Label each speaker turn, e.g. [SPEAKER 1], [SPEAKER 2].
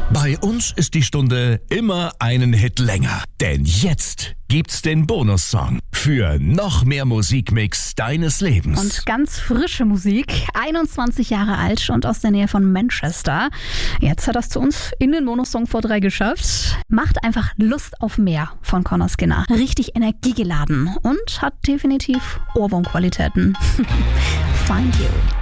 [SPEAKER 1] Bei uns ist die Stunde immer einen Hit länger. Denn jetzt gibt's den Bonussong für noch mehr Musikmix deines Lebens.
[SPEAKER 2] Und ganz frische Musik, 21 Jahre alt und aus der Nähe von Manchester. Jetzt hat er es zu uns in den Bonussong vor 3 geschafft. Macht einfach Lust auf mehr von Conor Skinner. Richtig energiegeladen und hat definitiv Ohrwurmqualitäten. Find You.